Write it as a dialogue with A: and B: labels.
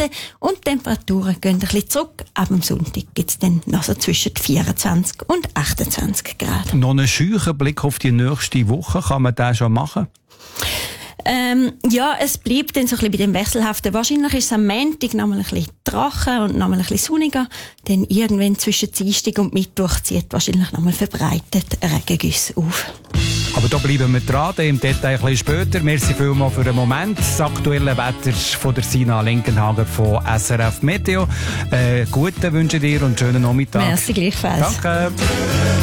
A: Wochenende. Und die Temperaturen gehen ein bisschen zurück. Ab dem Sonntag gibt es dann noch so zwischen 24 und 28 Grad.
B: Noch einen scheuchen Blick auf die nächste Woche. Kann man das schon machen?
A: Ja, es bleibt dann so ein bisschen bei dem Wechselhaften. Wahrscheinlich ist es am Montag noch mal ein bisschen trocken und noch mal ein bisschen sonniger. Dann irgendwann zwischen Dienstag und Mittwoch zieht wahrscheinlich noch mal verbreitet Regengüsse auf.
B: Aber da bleiben wir dran, im Detail ein bisschen später. Merci vielmals für den Moment. Das aktuelle Wetter von der Sina Linkenhagen von SRF Meteo. Guten wünsche dir und schönen Nachmittag.
A: Merci gleichfalls.
B: Danke.